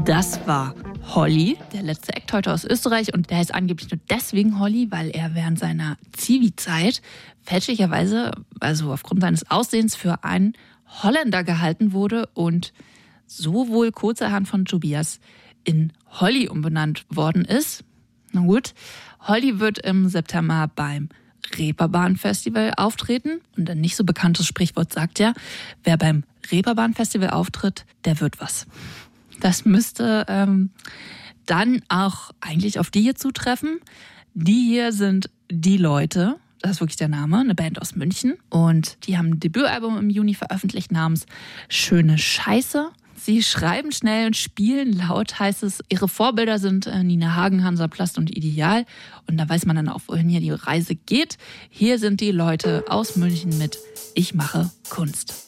Das war Holly, der letzte Act heute aus Österreich. Und der heißt angeblich nur deswegen Holly, weil er während seiner Zivi-Zeit fälschlicherweise, also aufgrund seines Aussehens, für einen Holländer gehalten wurde und so wohl kurzerhand von Tobias in Holly umbenannt worden ist. Na gut, Holly wird im September beim Reeperbahn-Festival auftreten. Und ein nicht so bekanntes Sprichwort sagt ja, wer beim Reeperbahn-Festival auftritt, der wird was. Das müsste dann auch eigentlich auf die hier zutreffen. Die hier sind Die Leute, das ist wirklich der Name, eine Band aus München. Und die haben ein Debütalbum im Juni veröffentlicht namens Schöne Scheiße. Sie schreiben schnell und spielen laut, heißt es. Ihre Vorbilder sind Nina Hagen, Hansaplast und Ideal. Und da weiß man dann auch, wohin hier die Reise geht. Hier sind Die Leute aus München mit Ich mache Kunst.